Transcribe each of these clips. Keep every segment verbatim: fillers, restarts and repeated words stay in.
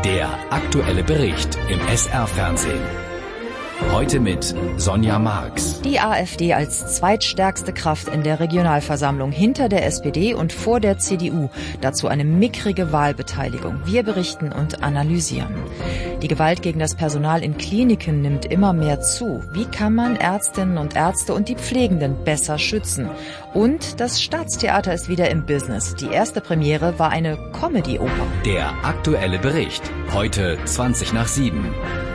Der aktuelle Bericht im S R-Fernsehen. Heute mit Sonja Marx. Die AfD als zweitstärkste Kraft in der Regionalversammlung hinter der S P D und vor der C D U. Dazu eine mickrige Wahlbeteiligung. Wir berichten und analysieren. Die Gewalt gegen das Personal in Kliniken nimmt immer mehr zu. Wie kann man Ärztinnen und Ärzte und die Pflegenden besser schützen? Und das Staatstheater ist wieder im Business. Die erste Premiere war eine Comedy-Oper. Der aktuelle Bericht. Heute zwanzig nach sieben.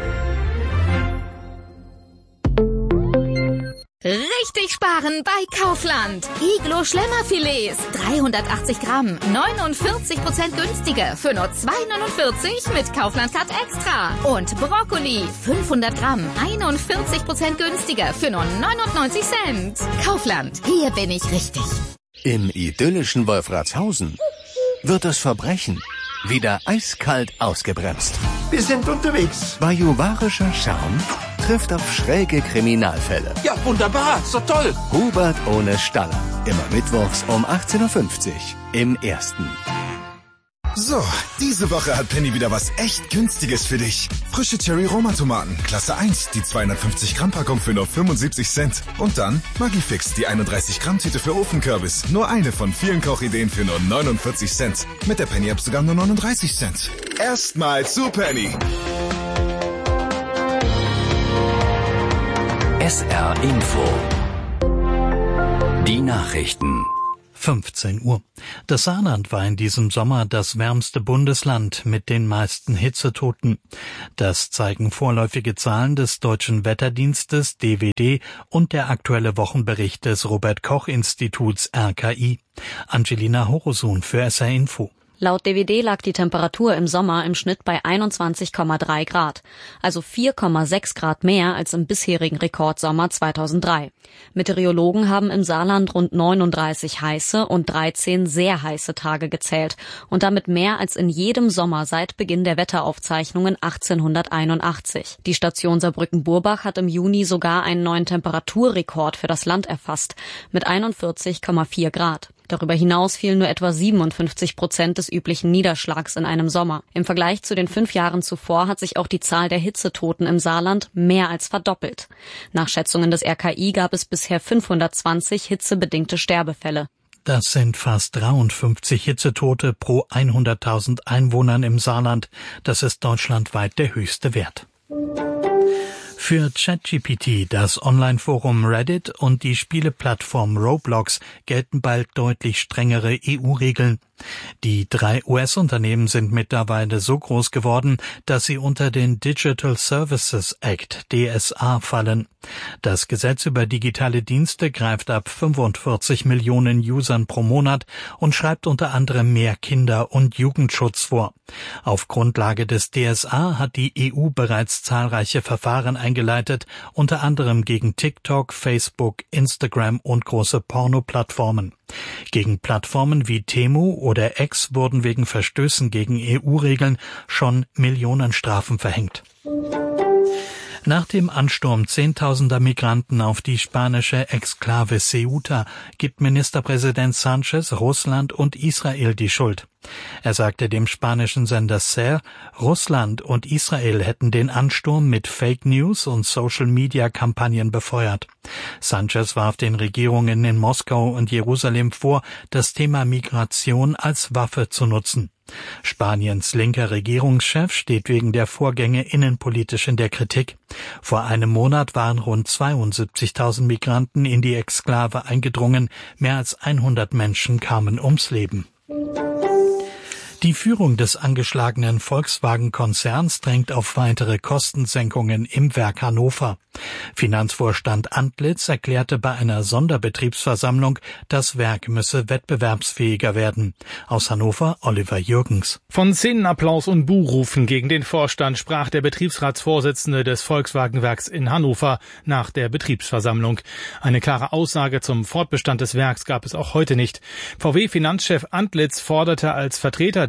Richtig sparen bei Kaufland. Iglo Schlemmerfilets, dreihundertachtzig Gramm, neunundvierzig Prozent günstiger für nur zwei neunundvierzig mit Kaufland Card Extra. Und Brokkoli, fünfhundert Gramm, einundvierzig Prozent günstiger für nur neunundneunzig Cent. Kaufland, hier bin ich richtig. Im idyllischen Wolfratshausen wird das Verbrechen wieder eiskalt ausgebremst. Wir sind unterwegs. Bajuwarischer Charme trifft auf schräge Kriminalfälle. Ja, wunderbar, so toll. Hubert ohne Staller. Immer mittwochs um achtzehn Uhr fünfzig im Ersten. So, diese Woche hat Penny wieder was echt Günstiges für dich. Frische Cherry-Roma-Tomaten, Klasse eins, die zweihundertfünfzig Gramm Packung für nur fünfundsiebzig Cent. Und dann Maggi-Fix, die einunddreißig Gramm Tüte für Ofenkürbis. Nur eine von vielen Kochideen für nur neunundvierzig Cent. Mit der Penny-App sogar nur neununddreißig Cent. Erstmal zu Penny. S R Info. Die Nachrichten. fünfzehn Uhr. Das Saarland war in diesem Sommer das wärmste Bundesland mit den meisten Hitzetoten. Das zeigen vorläufige Zahlen des Deutschen Wetterdienstes D W D und der aktuelle Wochenbericht des Robert-Koch-Instituts R K I. Angelina Horosun für S R Info. Laut D W D lag die Temperatur im Sommer im Schnitt bei einundzwanzig Komma drei Grad, also vier Komma sechs Grad mehr als im bisherigen Rekordsommer zweitausenddrei. Meteorologen haben im Saarland rund neununddreißig heiße und dreizehn sehr heiße Tage gezählt und damit mehr als in jedem Sommer seit Beginn der Wetteraufzeichnungen achtzehnhunderteinundachtzig. Die Station Saarbrücken-Burbach hat im Juni sogar einen neuen Temperaturrekord für das Land erfasst mit einundvierzig Komma vier Grad. Darüber hinaus fielen nur etwa siebenundfünfzig Prozent des üblichen Niederschlags in einem Sommer. Im Vergleich zu den fünf Jahren zuvor hat sich auch die Zahl der Hitzetoten im Saarland mehr als verdoppelt. Nach Schätzungen des R K I gab es bisher fünfhundertzwanzig hitzebedingte Sterbefälle. Das sind fast dreiundfünfzig Hitzetote pro hunderttausend Einwohnern im Saarland. Das ist deutschlandweit der höchste Wert. Für ChatGPT, das Online-Forum Reddit und die Spieleplattform Roblox gelten bald deutlich strengere E U-Regeln. Die drei U S-Unternehmen sind mittlerweile so groß geworden, dass sie unter den Digital Services Act D S A fallen. Das Gesetz über digitale Dienste greift ab fünfundvierzig Millionen Usern pro Monat und schreibt unter anderem mehr Kinder- und Jugendschutz vor. Auf Grundlage des D S A hat die E U bereits zahlreiche Verfahren eingeleitet, unter anderem gegen TikTok, Facebook, Instagram und große Porno-Plattformen. Gegen Plattformen wie Temu oder X wurden wegen Verstößen gegen E U-Regeln schon Millionenstrafen verhängt. Nach dem Ansturm zehntausender Migranten auf die spanische Exklave Ceuta gibt Ministerpräsident Sánchez Russland und Israel die Schuld. Er sagte dem spanischen Sender S E R, Russland und Israel hätten den Ansturm mit Fake News und Social-Media-Kampagnen befeuert. Sánchez warf den Regierungen in Moskau und Jerusalem vor, das Thema Migration als Waffe zu nutzen. Spaniens linker Regierungschef steht wegen der Vorgänge innenpolitisch in der Kritik. Vor einem Monat waren rund zweiundsiebzigtausend Migranten in die Exklave eingedrungen. Mehr als hundert Menschen kamen ums Leben. Die Führung des angeschlagenen Volkswagen-Konzerns drängt auf weitere Kostensenkungen im Werk Hannover. Finanzvorstand Antlitz erklärte bei einer Sonderbetriebsversammlung, das Werk müsse wettbewerbsfähiger werden. Aus Hannover Oliver Jürgens. Von Szenenapplaus und Buhrufen gegen den Vorstand sprach der Betriebsratsvorsitzende des Volkswagenwerks in Hannover nach der Betriebsversammlung. Eine klare Aussage zum Fortbestand des Werks gab es auch heute nicht. V W-Finanzchef Antlitz forderte als Vertreter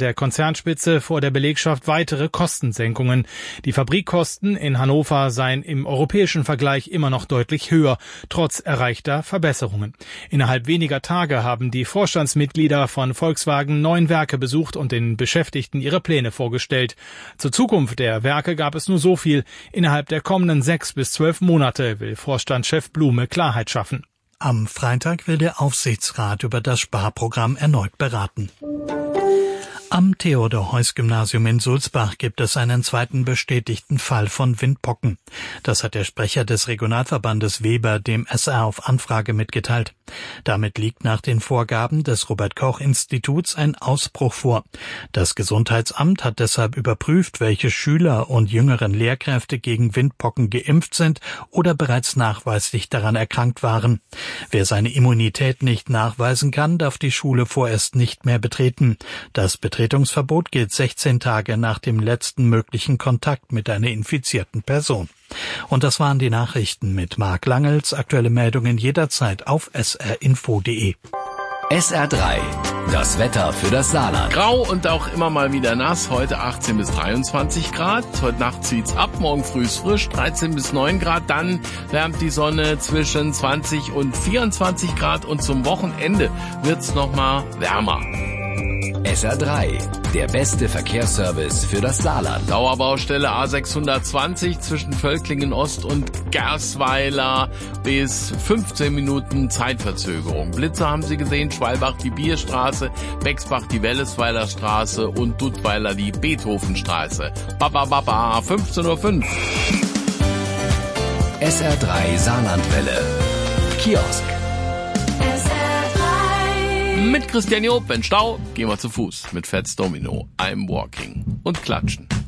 der Konzernspitze vor der Belegschaft weitere Kostensenkungen. Die Fabrikkosten in Hannover seien im europäischen Vergleich immer noch deutlich höher, trotz erreichter Verbesserungen. Innerhalb weniger Tage haben die Vorstandsmitglieder von Volkswagen neun Werke besucht und den Beschäftigten ihre Pläne vorgestellt. Zur Zukunft der Werke gab es nur so viel. Innerhalb der kommenden sechs bis zwölf Monate will Vorstandschef Blume Klarheit schaffen. Am Freitag will der Aufsichtsrat über das Sparprogramm erneut beraten. Am Theodor-Heuss-Gymnasium in Sulzbach gibt es einen zweiten bestätigten Fall von Windpocken. Das hat der Sprecher des Regionalverbandes Weber dem S R auf Anfrage mitgeteilt. Damit liegt nach den Vorgaben des Robert-Koch-Instituts ein Ausbruch vor. Das Gesundheitsamt hat deshalb überprüft, welche Schüler und jüngeren Lehrkräfte gegen Windpocken geimpft sind oder bereits nachweislich daran erkrankt waren. Wer seine Immunität nicht nachweisen kann, darf die Schule vorerst nicht mehr betreten. Das Betretungsverbot gilt sechzehn Tage nach dem letzten möglichen Kontakt mit einer infizierten Person. Und das waren die Nachrichten mit Marc Langels. Aktuelle Meldungen jederzeit auf s r info punkt d e. S R drei, das Wetter für das Saarland. Grau und auch immer mal wieder nass. Heute achtzehn bis dreiundzwanzig Grad. Heute Nacht zieht's ab. Morgen früh ist frisch. dreizehn bis neun Grad. Dann wärmt die Sonne zwischen zwanzig und vierundzwanzig Grad. Und zum Wochenende wird's noch mal wärmer. S R drei, der beste Verkehrsservice für das Saarland. Dauerbaustelle A sechshundertzwanzig zwischen Völklingen Ost und Gersweiler bis fünfzehn Minuten Zeitverzögerung. Blitze haben Sie gesehen, Schwalbach die Bierstraße, Bexbach die Wellesweiler Straße und Duttweiler die Beethovenstraße. Baba Baba, fünfzehn Uhr fünf. S R drei Saarlandwelle. Kiosk. Mit Christian Job, wenn Stau, gehen wir zu Fuß. Mit Fats Domino, I'm Walking und klatschen.